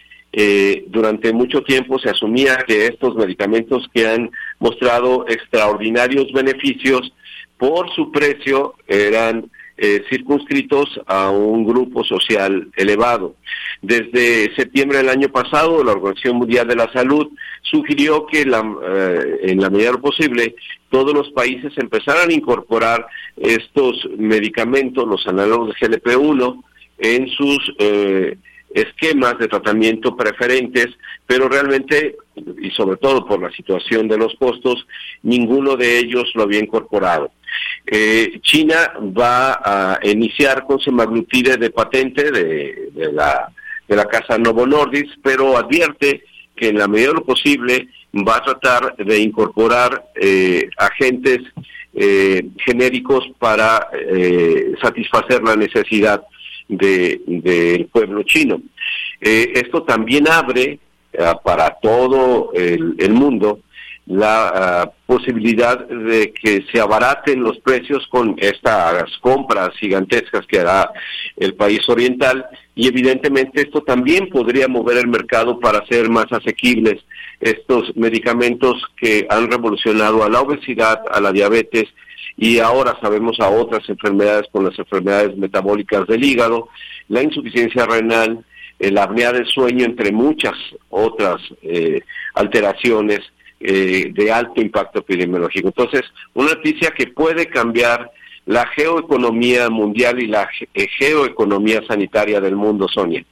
Eh, durante mucho tiempo se asumía que estos medicamentos, que han mostrado extraordinarios beneficios, por su precio eran eh, circunscritos a un grupo social elevado. Desde septiembre del año pasado, la Organización Mundial de la Salud sugirió que la, eh, en la medida de lo posible todos los países empezaran a incorporar estos medicamentos, los análogos de G L P uno, en sus eh, esquemas de tratamiento preferentes, pero realmente, y sobre todo por la situación de los costos, ninguno de ellos lo había incorporado. Eh, China va a iniciar con semaglutide de patente de, de la de la casa Novo Nordisk, pero advierte que en la medida de lo posible va a tratar de incorporar eh, agentes eh, genéricos para eh, satisfacer la necesidad de del pueblo chino. Eh, esto también abre uh, para todo el, el mundo la uh, posibilidad de que se abaraten los precios con estas compras gigantescas que hará el país oriental, y evidentemente esto también podría mover el mercado para hacer más asequibles estos medicamentos que han revolucionado a la obesidad, a la diabetes, y ahora sabemos a otras enfermedades, con las enfermedades metabólicas del hígado, la insuficiencia renal, la apnea del sueño, entre muchas otras eh, alteraciones eh, de alto impacto epidemiológico. Entonces, una noticia que puede cambiar la geoeconomía mundial y la ge- geoeconomía sanitaria del mundo, Sonia.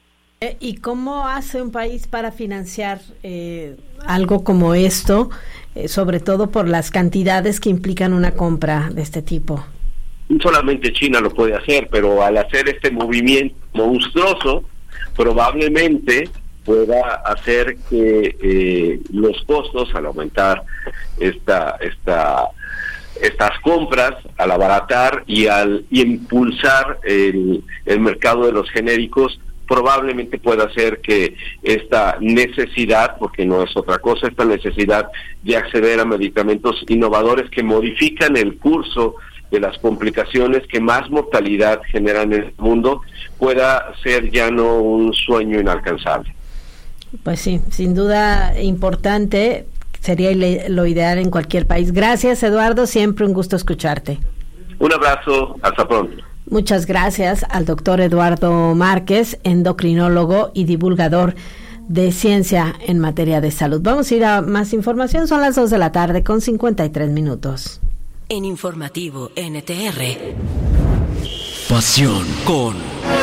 ¿Y cómo hace un país para financiar eh, algo como esto, eh, sobre todo por las cantidades que implican una compra de este tipo? Solamente China lo puede hacer, pero al hacer este movimiento monstruoso, probablemente pueda hacer que eh, los costos, al aumentar esta esta estas compras, al abaratar y al y impulsar el, el mercado de los genéricos, probablemente pueda hacer que esta necesidad, porque no es otra cosa, esta necesidad de acceder a medicamentos innovadores que modifican el curso de las complicaciones que más mortalidad generan en el mundo, pueda ser ya no un sueño inalcanzable. Pues sí, sin duda importante, sería lo ideal en cualquier país. Gracias, Eduardo, siempre un gusto escucharte. Un abrazo, hasta pronto. Muchas gracias al doctor Eduardo Márquez, endocrinólogo y divulgador de ciencia en materia de salud. Vamos a ir a más información, son las dos de la tarde con cincuenta y tres minutos. En Informativo N T R. Pasión con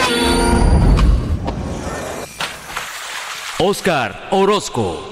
Óscar Orozco.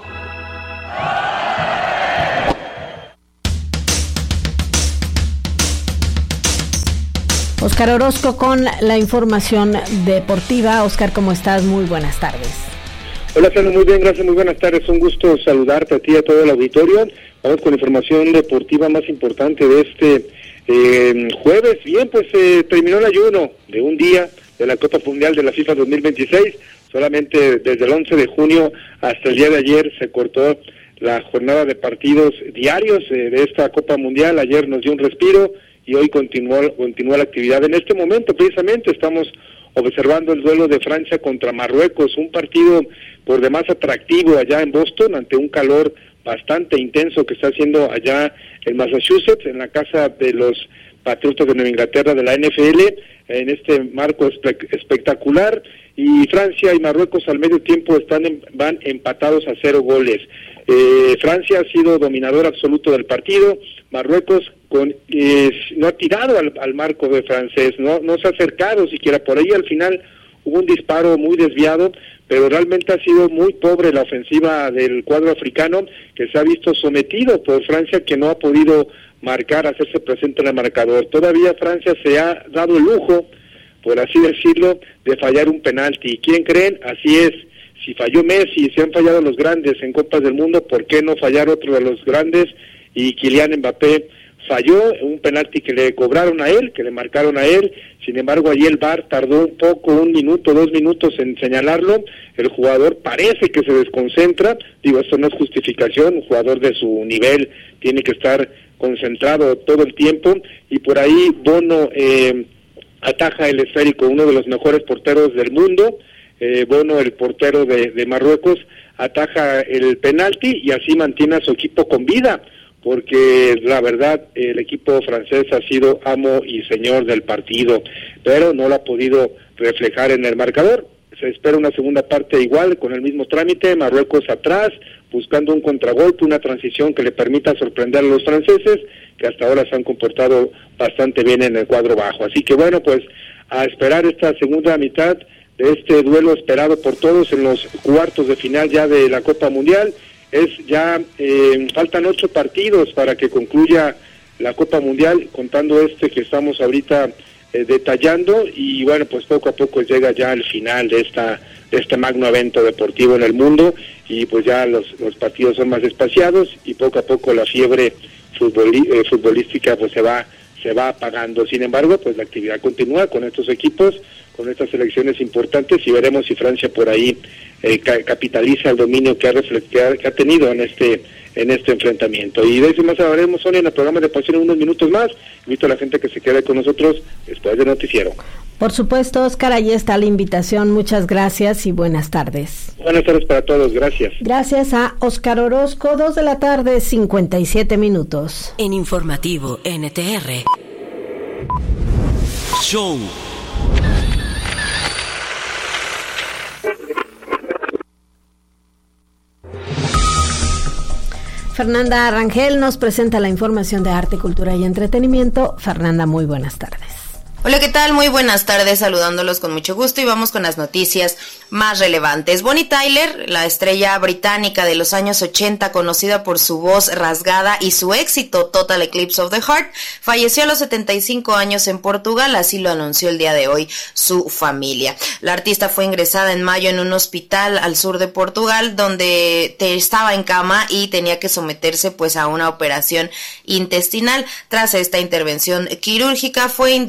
Óscar Orozco con la información deportiva. Óscar, ¿cómo estás? Muy buenas tardes. Hola, Sandra, muy bien, gracias, muy buenas tardes. Un gusto saludarte a ti y a todo el auditorio. Vamos con la información deportiva más importante de este eh, jueves. Bien, pues eh, terminó el ayuno de un día de la Copa Mundial de la FIFA dos mil veintiséis. Solamente desde el once de junio hasta el día de ayer se cortó la jornada de partidos diarios eh, de esta Copa Mundial. Ayer nos dio un respiro y hoy continuó, continuó la actividad. En este momento, precisamente, estamos observando el duelo de Francia contra Marruecos, un partido por demás atractivo allá en Boston, ante un calor bastante intenso que está haciendo allá en Massachusetts, en la casa de los Patriotas de Nueva Inglaterra de la N F L, en este marco espe- espectacular, y Francia y Marruecos al medio tiempo están en, van empatados a cero goles. Eh, Francia ha sido dominador absoluto del partido, Marruecos con, eh, no ha tirado al, al marco de francés, no, no se ha acercado siquiera, por ahí al final hubo un disparo muy desviado, pero realmente ha sido muy pobre la ofensiva del cuadro africano, que se ha visto sometido por Francia, que no ha podido marcar, hacerse presente en el marcador. Todavía Francia se ha dado el lujo, por así decirlo, de fallar un penalti. ¿Quién creen? Así es. Si falló Messi, si han fallado los grandes en Copas del Mundo, ¿por qué no fallar otro de los grandes? Y Kylian Mbappé falló un penalti que le cobraron a él, que le marcaron a él. Sin embargo, allí el V A R tardó un poco, un minuto, dos minutos en señalarlo. El jugador parece que se desconcentra. Digo, esto no es justificación. Un jugador de su nivel tiene que estar concentrado todo el tiempo. Y por ahí Bono eh, ataja el esférico, uno de los mejores porteros del mundo. Eh, Bono, el portero de, de Marruecos, ataja el penalti y así mantiene a su equipo con vida, porque la verdad el equipo francés ha sido amo y señor del partido, pero no lo ha podido reflejar en el marcador. Se espera una segunda parte igual, con el mismo trámite, Marruecos atrás, buscando un contragolpe, una transición que le permita sorprender a los franceses, que hasta ahora se han comportado bastante bien en el cuadro bajo. Así que bueno, pues a esperar esta segunda mitad de este duelo esperado por todos en los cuartos de final ya de la Copa Mundial. Es ya, eh, faltan ocho partidos para que concluya la Copa Mundial, contando este que estamos ahorita eh, detallando, y bueno, pues poco a poco llega ya el final de esta de este magno evento deportivo en el mundo, y pues ya los, los partidos son más espaciados, y poco a poco la fiebre futboli- eh, futbolística pues se va se va apagando. Sin embargo, pues la actividad continúa con estos equipos, con estas selecciones importantes, y veremos si Francia por ahí eh, ca- capitaliza el dominio que ha, reflectado, que ha tenido en este en este enfrentamiento. Y de eso más hablaremos, Sonia, en el programa de Pasión en unos minutos más. Invito a la gente que se quede con nosotros después del noticiero. Por supuesto, Óscar, ahí está la invitación. Muchas gracias y buenas tardes. Buenas tardes para todos, gracias. Gracias a Óscar Orozco, dos de la tarde, cincuenta y siete minutos. En Informativo N T R. Show. Fernanda Rangel nos presenta la información de arte, cultura y entretenimiento. Fernanda, muy buenas tardes. Hola, ¿qué tal? Muy buenas tardes, saludándolos con mucho gusto, y vamos con las noticias más relevantes. Bonnie Tyler, la estrella británica de los años ochenta, conocida por su voz rasgada y su éxito Total Eclipse of the Heart, falleció a los setenta y cinco años en Portugal, así lo anunció el día de hoy su familia. La artista fue ingresada en mayo en un hospital al sur de Portugal, donde estaba en cama y tenía que someterse pues a una operación intestinal. Tras esta intervención quirúrgica fue inducida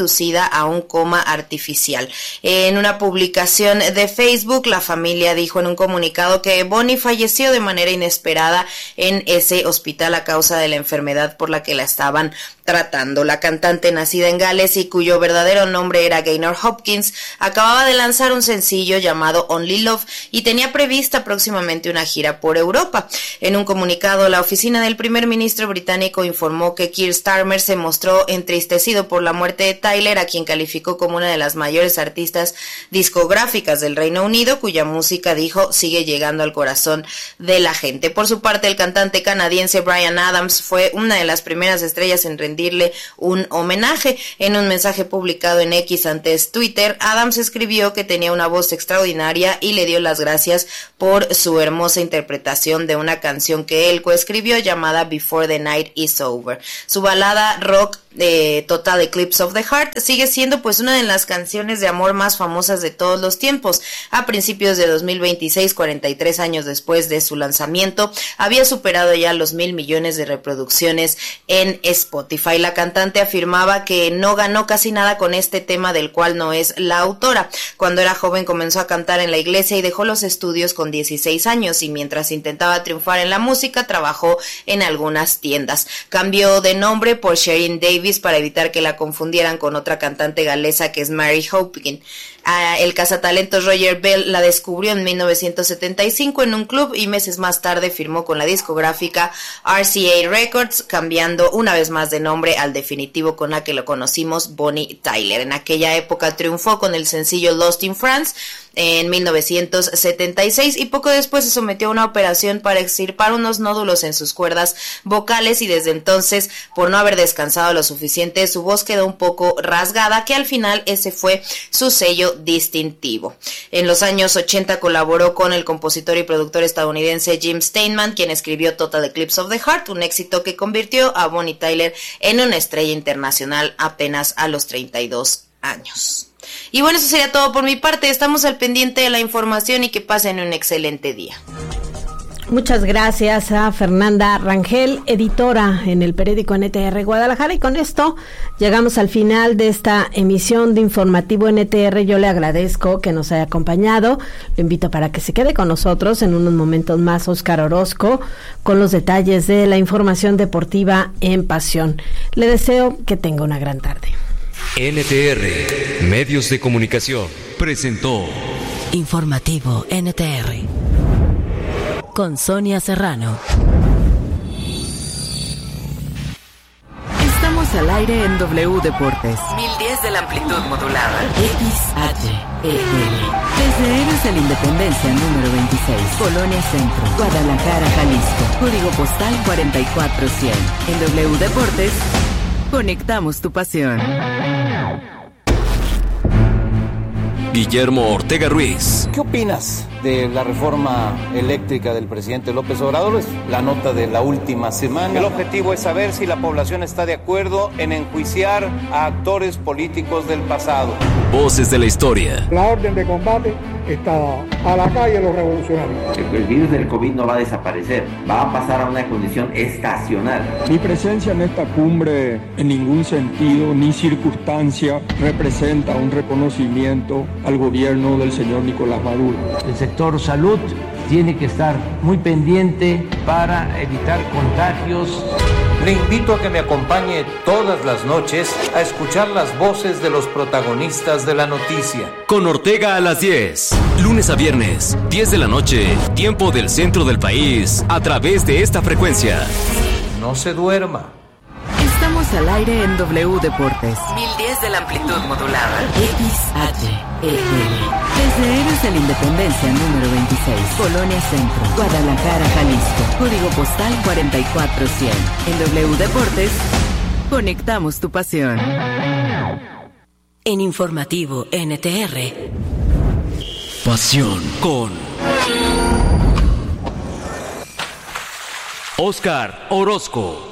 sometida a un coma artificial. En una publicación de Facebook, la familia dijo en un comunicado que Bonnie falleció de manera inesperada en ese hospital a causa de la enfermedad por la que la estaban tratando. La cantante, nacida en Gales y cuyo verdadero nombre era Gaynor Hopkins, acababa de lanzar un sencillo llamado Only Love y tenía prevista próximamente una gira por Europa. En un comunicado, la oficina del primer ministro británico informó que Keir Starmer se mostró entristecido por la muerte de Tyler, a quien calificó como una de las mayores artistas discográficas del Reino Unido, cuya música, dijo, sigue llegando al corazón de la gente. Por su parte, el cantante canadiense Bryan Adams fue una de las primeras estrellas en rendirle un homenaje. En un mensaje publicado en X, antes Twitter, Adams escribió que tenía una voz extraordinaria y le dio las gracias por su hermosa interpretación de una canción que él coescribió llamada Before the Night is Over. Su balada rock de Total Eclipse of the Heart sigue siendo pues una de las canciones de amor más famosas de todos los tiempos. A principios de dos mil veintiséis, cuarenta y tres años después de su lanzamiento, había superado ya los mil millones de reproducciones en Spotify. La cantante afirmaba que no ganó casi nada con este tema del cual no es la autora. Cuando era joven comenzó a cantar en la iglesia y dejó los estudios con dieciséis años, y mientras intentaba triunfar en la música trabajó en algunas tiendas. Cambió de nombre por Sherin Davis para evitar que la confundieran con otra cantante galesa que es Mary Hopkins. Uh, el cazatalentos Roger Bell la descubrió en mil novecientos setenta y cinco en un club y meses más tarde firmó con la discográfica R C A Records, cambiando una vez más de nombre al definitivo con la que lo conocimos, Bonnie Tyler. En aquella época triunfó con el sencillo Lost in France en mil novecientos setenta y seis y poco después se sometió a una operación para extirpar unos nódulos en sus cuerdas vocales, y desde entonces, por no haber descansado lo suficiente, su voz quedó un poco rasgada, que al final ese fue su sello distintivo. En los años ochenta colaboró con el compositor y productor estadounidense Jim Steinman, quien escribió Total Eclipse of the Heart, un éxito que convirtió a Bonnie Tyler en una estrella internacional apenas a los treinta y dos años. Y bueno, eso sería todo por mi parte. Estamos al pendiente de la información y que pasen un excelente día. Muchas gracias a Fernanda Rangel, editora en el periódico N T R Guadalajara, y con esto llegamos al final de esta emisión de Informativo N T R. Yo le agradezco que nos haya acompañado, lo invito para que se quede con nosotros en unos momentos más Óscar Orozco con los detalles de la información deportiva en Pasión. Le deseo que tenga una gran tarde. N T R, Medios de Comunicación, presentó Informativo N T R con Sonia Serrano. Estamos al aire en W Deportes. mil diez de la amplitud modulada. X H E L. Desde Héroes de la Independencia número veintiséis, Colonia Centro, Guadalajara, Jalisco. Código postal cuarenta y cuatro cien. En W Deportes, conectamos tu pasión. Guillermo Ortega Ruiz. ¿Qué opinas de la reforma eléctrica del presidente López Obrador? Es la nota de la última semana. El objetivo es saber si la población está de acuerdo en enjuiciar a actores políticos del pasado. Voces de la historia. La orden de combate está a la calle los revolucionarios. El virus del COVID no va a desaparecer, va a pasar a una condición estacional. Mi presencia en esta cumbre en ningún sentido ni circunstancia representa un reconocimiento al gobierno del señor Nicolás Maduro. El sector salud tiene que estar muy pendiente para evitar contagios. Le invito a que me acompañe todas las noches a escuchar las voces de los protagonistas de la noticia. Con Ortega a las diez, lunes a viernes, diez de la noche, tiempo del centro del país, a través de esta frecuencia. No se duerma. Estamos al aire en W Deportes. mil diez de la amplitud modulada. X H E L. Desde Héroes de la Independencia número veintiséis, Colonia Centro, Guadalajara, Jalisco. Código postal cuarenta y cuatro cien. En W Deportes, conectamos tu pasión. En Informativo N T R. Pasión con Óscar Orozco.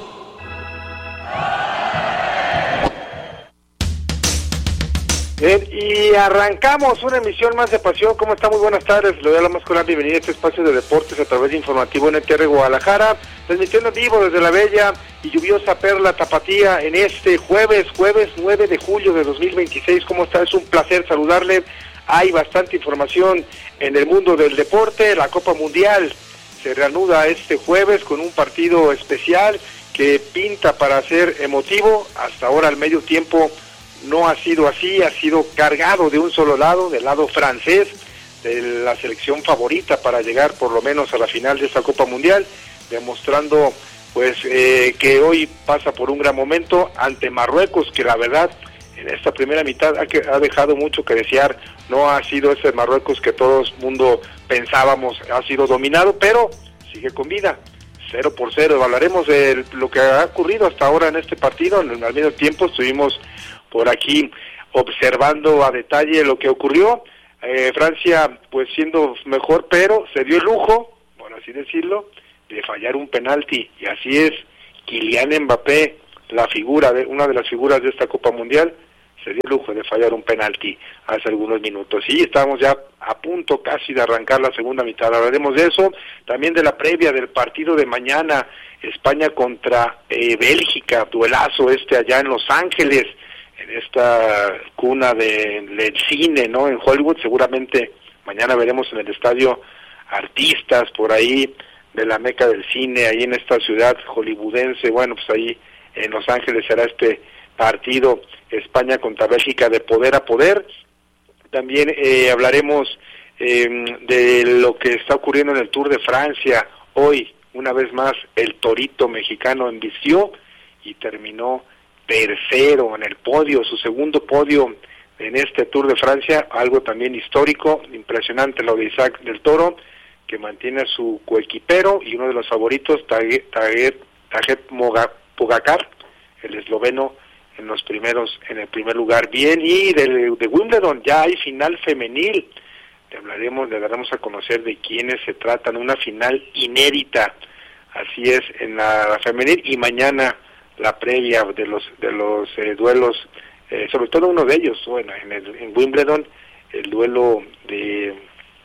Bien, y arrancamos una emisión más de Pasión. ¿Cómo está? Muy buenas tardes. Le doy la más cordial bienvenida a este espacio de deportes a través de Informativo N T R Guadalajara, transmitiendo en vivo desde la bella y lluviosa Perla Tapatía en este jueves, jueves nueve de julio de dos mil veintiséis. ¿Cómo está? Es un placer saludarle. Hay bastante información en el mundo del deporte. La Copa Mundial se reanuda este jueves con un partido especial que pinta para ser emotivo. Hasta ahora al medio tiempo no ha sido así, ha sido cargado de un solo lado, del lado francés, de la selección favorita para llegar por lo menos a la final de esta Copa Mundial, demostrando pues eh, que hoy pasa por un gran momento ante Marruecos, que la verdad en esta primera mitad ha, que, ha dejado mucho que desear. No ha sido ese Marruecos que todo el mundo pensábamos ha sido dominado, pero sigue con vida. Cero por cero. Hablaremos de lo que ha ocurrido hasta ahora en este partido. Al mismo tiempo estuvimos por aquí observando a detalle lo que ocurrió. Eh, Francia pues siendo mejor, pero se dio el lujo, por así decirlo, de fallar un penalti. Y así es, Kylian Mbappé, la figura de una de las figuras de esta Copa Mundial, se dio el lujo de fallar un penalti hace algunos minutos. Y estamos ya a punto casi de arrancar la segunda mitad. Hablaremos de eso, también de la previa del partido de mañana, España contra eh, Bélgica, duelazo este allá en Los Ángeles, en esta cuna de, del cine, ¿no? En Hollywood. Seguramente mañana veremos en el estadio artistas por ahí de la meca del cine, ahí en esta ciudad hollywoodense. Bueno, pues ahí en Los Ángeles será este partido, España contra Bélgica, de poder a poder. También eh, hablaremos eh, de lo que está ocurriendo en el Tour de Francia. Hoy, una vez más, el torito mexicano embistió y terminó tercero en el podio, su segundo podio en este Tour de Francia, algo también histórico, impresionante lo de Isaac del Toro, que mantiene a su coequipero y uno de los favoritos, Tadej Pogačar, el esloveno, en los primeros, en el primer lugar. Bien, y de, de Wimbledon ya hay final femenil. Te hablaremos, le daremos a conocer de quiénes se tratan, una final inédita, así es, en la, la femenil, y mañana la previa de los de los eh, duelos, eh, sobre todo uno de ellos, bueno, en, el, en Wimbledon, el duelo de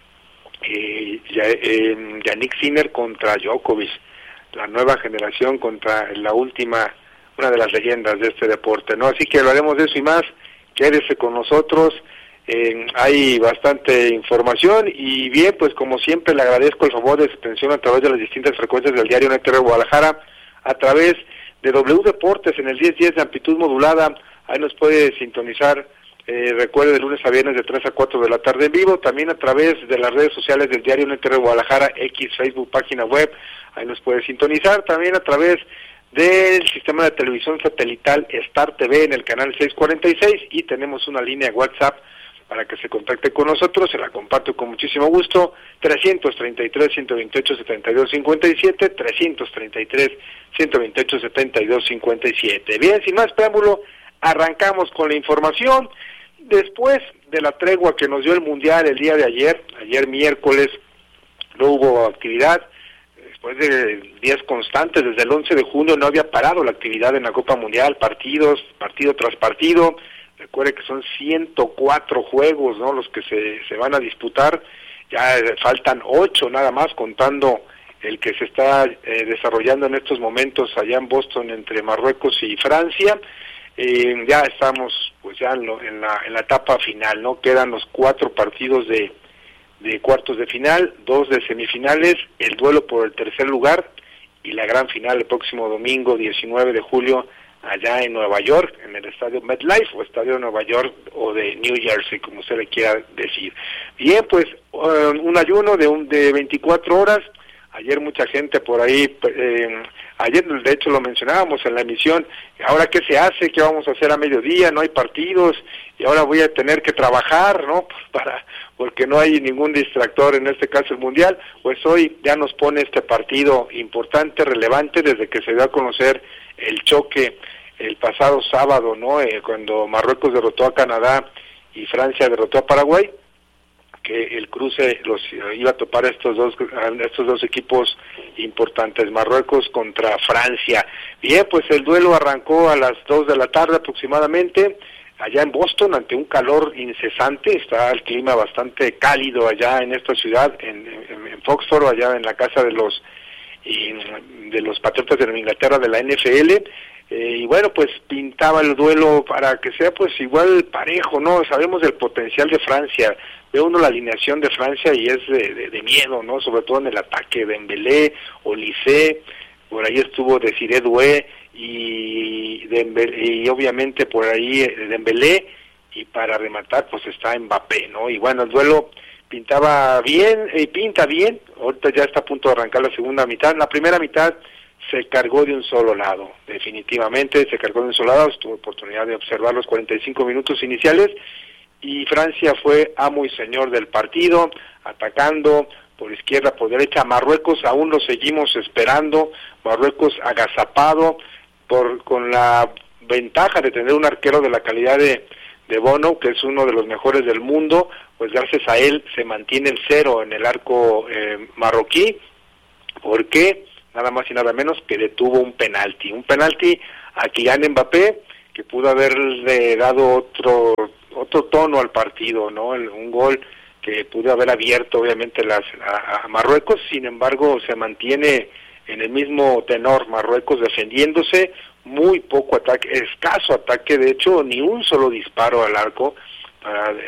eh, ya, eh, Jannik Sinner contra Djokovic, la nueva generación contra la última, una de las leyendas de este deporte, ¿no? Así que hablaremos de eso y más. Quédese con nosotros, eh, hay bastante información. Y bien, pues como siempre le agradezco el favor de su atención a través de las distintas frecuencias del diario N T R Guadalajara, a través de W Deportes en el diez diez de amplitud modulada. Ahí nos puede sintonizar, eh, recuerde, de lunes a viernes de tres a cuatro de la tarde en vivo, también a través de las redes sociales del diario N T R Guadalajara, X, Facebook, página web, ahí nos puede sintonizar, también a través del sistema de televisión satelital Star T V en el canal seiscientos cuarenta y seis, y tenemos una línea WhatsApp para que se contacte con nosotros. Se la comparto con muchísimo gusto, trescientos treinta y tres, ciento veintiocho, setenta y dos cincuenta y siete, trescientos treinta y tres, ciento veintiocho, setenta y dos cincuenta y siete. Bien, sin más preámbulo, arrancamos con la información. Después de la tregua que nos dio el Mundial el día de ayer, ayer miércoles, no hubo actividad. Después de días constantes, desde el once de junio no había parado la actividad en la Copa Mundial, partidos, partido tras partido. Recuerde que son ciento cuatro juegos, ¿no?, los que se, se van a disputar. Ya faltan ocho nada más, contando el que se está eh, desarrollando en estos momentos allá en Boston entre Marruecos y Francia. Eh, ya estamos pues ya en, lo, en, la, en la etapa final, ¿no? Quedan los cuatro partidos de de cuartos de final, dos de semifinales, el duelo por el tercer lugar y la gran final el próximo domingo diecinueve de julio allá en Nueva York, en el estadio MetLife o estadio de Nueva York o de New Jersey, como usted le quiera decir. Bien, pues uh, un ayuno de un de veinticuatro horas. Ayer mucha gente por ahí, eh, ayer de hecho lo mencionábamos en la emisión, ahora qué se hace, qué vamos a hacer a mediodía, no hay partidos y ahora voy a tener que trabajar, ¿no? Para porque no hay ningún distractor, en este caso el Mundial. Pues hoy ya nos pone este partido importante, relevante, desde que se dio a conocer el choque el pasado sábado, ¿no? Eh, cuando Marruecos derrotó a Canadá y Francia derrotó a Paraguay, que el cruce los iba a topar estos dos estos dos equipos importantes, Marruecos contra Francia. Bien, pues el duelo arrancó a las dos de la tarde aproximadamente. allá en Boston ante un calor incesante. Está el clima bastante cálido allá en esta ciudad, en, en, en Foxborough, allá en la casa de los y, de los Patriotas de Nueva Inglaterra de la N F L. Eh, y bueno, pues pintaba el duelo para que sea pues igual parejo, ¿no? Sabemos del potencial de Francia, ve uno la alineación de Francia y es de, de, de miedo, ¿no? Sobre todo en el ataque, Dembélé, Olise, por ahí estuvo Desiré Doué y, Dembélé, y obviamente por ahí Dembélé, y para rematar pues está Mbappé, ¿no? Y bueno, el duelo pintaba bien, y eh, pinta bien, ahorita ya está a punto de arrancar la segunda mitad. La primera mitad se cargó de un solo lado, definitivamente se cargó de un solo lado. Tuve oportunidad de observar los cuarenta y cinco minutos iniciales y Francia fue amo y señor del partido, atacando por izquierda, por derecha. Marruecos aún lo seguimos esperando, Marruecos agazapado por con la ventaja de tener un arquero de la calidad de, de Bono, que es uno de los mejores del mundo, pues gracias a él se mantiene el cero en el arco eh, marroquí, porque nada más y nada menos que detuvo un penalti, un penalti a Kylian Mbappé, que pudo haberle dado otro otro tono al partido, ¿no? El, un gol que pudo haber abierto obviamente las a, a Marruecos. Sin embargo se mantiene en el mismo tenor Marruecos, defendiéndose, muy poco ataque, escaso ataque, de hecho ni un solo disparo al arco para